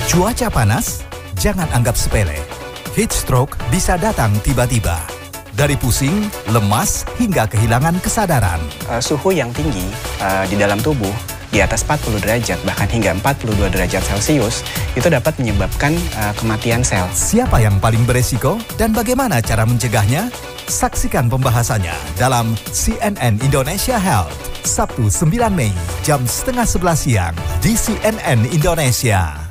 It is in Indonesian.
Cuaca panas? Jangan anggap sepele. Heat stroke bisa datang tiba-tiba. Dari pusing, lemas, hingga kehilangan kesadaran. Suhu yang tinggi di dalam tubuh di atas 40 derajat, bahkan hingga 42 derajat Celcius, itu dapat menyebabkan kematian sel. Siapa yang paling beresiko dan bagaimana cara mencegahnya? Saksikan pembahasannya dalam CNN Indonesia Health, Sabtu 9 Mei, jam 10:30 siang di CNN Indonesia.